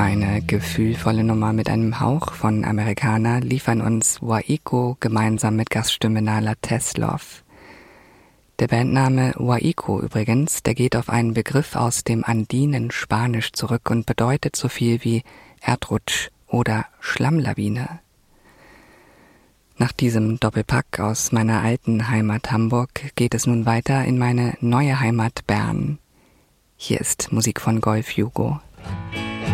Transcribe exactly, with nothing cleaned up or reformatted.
Eine gefühlvolle Nummer mit einem Hauch von Amerikaner liefern uns Waiko gemeinsam mit Gaststimme Nala Teslov. Der Bandname Waiko übrigens, der geht auf einen Begriff aus dem andinen Spanisch zurück und bedeutet so viel wie Erdrutsch oder Schlammlawine. Nach diesem Doppelpack aus meiner alten Heimat Hamburg geht es nun weiter in meine neue Heimat Bern. Hier ist Musik von Golf Hugo.